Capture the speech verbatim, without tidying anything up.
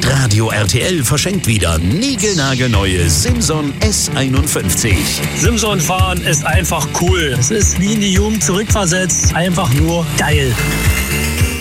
Radio R T L verschenkt wieder niegelnagelneue Simson S einundfünfzig. Simson fahren ist einfach cool. Es ist wie in die Jugend zurückversetzt. Einfach nur geil.